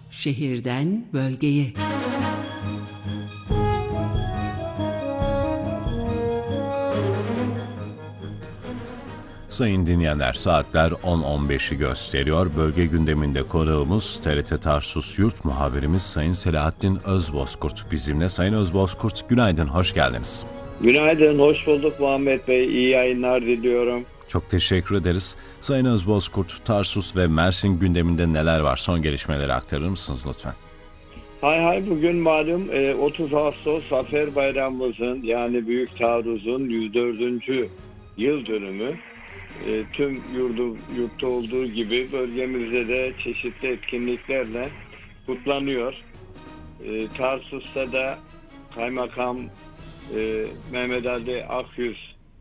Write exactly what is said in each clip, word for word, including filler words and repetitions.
Şehirden bölgeye. Sayın dinleyenler, saatler on on beşi gösteriyor. Bölge gündeminde konuğumuz T R T Tarsus Yurt muhabirimiz Sayın Selahattin Özbozkurt bizimle. Sayın Özbozkurt, günaydın, hoş geldiniz. Günaydın, hoş bulduk Muhammed Bey. İyi yayınlar diliyorum. Çok teşekkür ederiz. Sayın Özbozkurt, Tarsus ve Mersin gündeminde neler var? Son gelişmeleri aktarır mısınız lütfen? Hay hay, bugün malum otuz Ağustos Zafer Bayramımızın, yani Büyük Taarruz'un yüz dördüncü yıl dönümü. Tüm yurdu, yurtta olduğu gibi bölgemizde de çeşitli etkinliklerle kutlanıyor. Tarsus'ta da Kaymakam Mehmet Ali Akyüz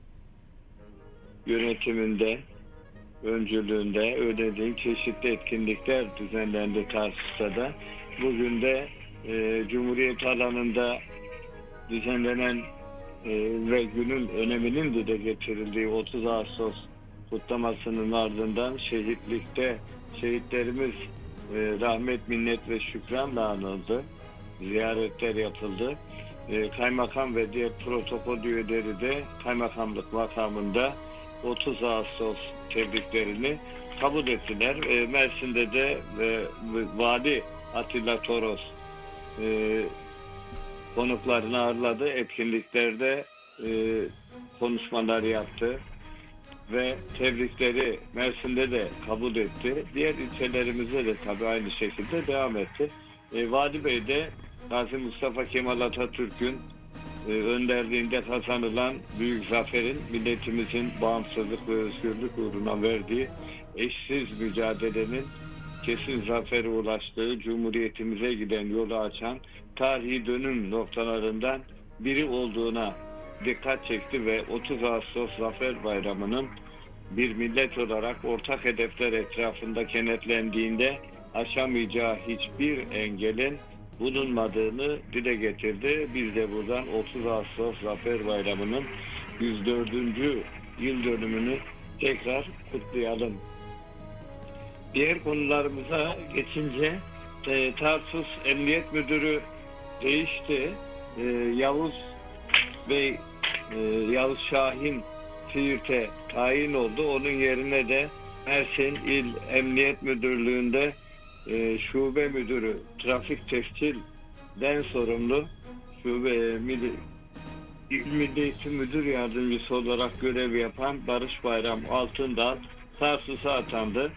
yönetiminde, öncülüğünde öyle diyeyim, çeşitli etkinlikler düzenlendi Tarsus'ta da. Bugün de e, Cumhuriyet alanında düzenlenen e, ve günün öneminin dile getirildiği otuz Ağustos kutlamasının ardından şehitlikte şehitlerimiz e, rahmet, minnet ve şükranla anıldı. Ziyaretler yapıldı. E, kaymakam ve diğer protokol üyeleri de kaymakamlık makamında otuz Ağustos tebriklerini kabul ettiler. E, Mersin'de de e, Vali Atilla Toros e, konuklarını ağırladı. Etkinliklerde e, konuşmalar yaptı ve tebrikleri Mersin'de de kabul etti. Diğer ilçelerimizde de tabii aynı şekilde devam etti. E, Vali Bey de Gazi Mustafa Kemal Atatürk'ün e, önderliğinde kazanılan büyük zaferin, milletimizin bağımsızlık ve özgürlük uğruna verdiği eşsiz mücadelenin kesin zafere ulaştığı, Cumhuriyetimize giden yolu açan tarihi dönüm noktalarından biri olduğuna dikkat çekti ve otuz Ağustos Zafer Bayramı'nın bir millet olarak ortak hedefler etrafında kenetlendiğinde aşamayacağı hiçbir engelin bulunmadığını dile getirdi. Biz de buradan otuz Ağustos Zafer Bayramı'nın yüz dördüncü yıl dönümünü tekrar kutlayalım. Diğer konularımıza geçince e, Tarsus Emniyet Müdürü değişti. E, Yavuz Bey, e, Yavuz Şahin Siirt'e tayin oldu. Onun yerine de Mersin İl Emniyet Müdürlüğü'nde e, şube müdürü, trafik tescilden sorumlu şube Milli, Milli Eğitim Müdür Yardımcısı olarak görev yapan Barış Bayram Altındağ Tarsus'a atandı.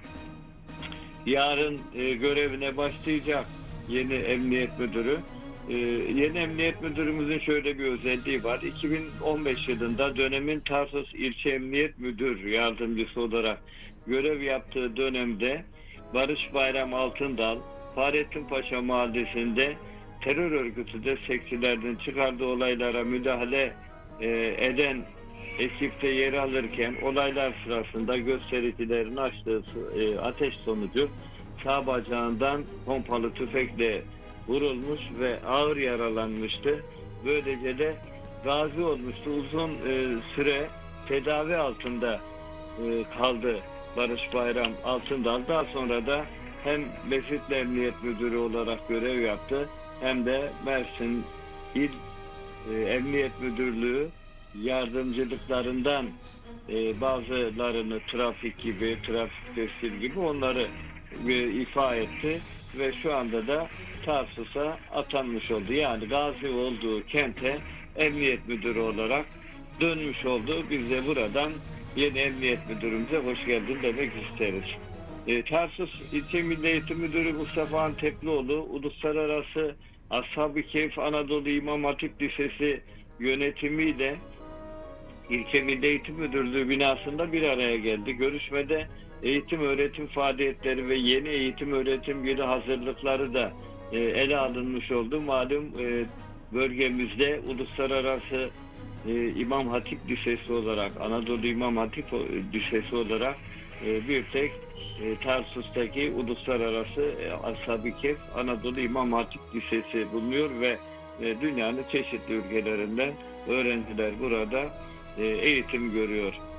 Yarın e, görevine başlayacak yeni emniyet müdürü. E, yeni emniyet müdürümüzün şöyle bir özelliği var. iki bin on beş yılında dönemin Tarsus İlçe Emniyet Müdür Yardımcısı olarak görev yaptığı dönemde Barış Bayram Altındal, Fahrettin Paşa Mahallesi'nde terör örgütü destekçilerinin çıkardığı olaylara müdahale e, eden ekipte yer alırken olaylar sırasında göstericilerin açtığı e, ateş sonucu sağ bacağından pompalı tüfekle vurulmuş ve ağır yaralanmıştı. Böylece de gazi olmuştu. Uzun e, süre tedavi altında e, kaldı Barış Bayram Altındal. Daha sonra da hem Mescitli Emniyet Müdürü olarak görev yaptı, hem de Mersin İl e, Emniyet Müdürlüğü yardımcılıklarından e, bazılarını trafik gibi, trafik tescil gibi onları e, ifa etti ve şu anda da Tarsus'a atanmış oldu. Yani gazi olduğu kente emniyet müdürü olarak dönmüş oldu. Biz de buradan yeni emniyet müdürümüze hoş geldin demek isteriz. E, Tarsus İlçe Milli Eğitim Müdürü Mustafa Anteplioğlu, Uluslararası Ashab-ı Keyf Anadolu İmam Hatip Lisesi yönetimiyle İlçe Milli Eğitim Müdürlüğü binasında bir araya geldi. Görüşmede eğitim öğretim faaliyetleri ve yeni eğitim öğretim yılı hazırlıkları da e, ele alınmış oldu. Malum e, bölgemizde Uluslararası e, İmam Hatip Lisesi olarak, Anadolu İmam Hatip Lisesi olarak e, bir tek e, Tarsus'taki Uluslararası e, Ashab-ı Kehf Anadolu İmam Hatip Lisesi bulunuyor ve e, dünyanın çeşitli ülkelerinden öğrenciler burada eğitim görüyor.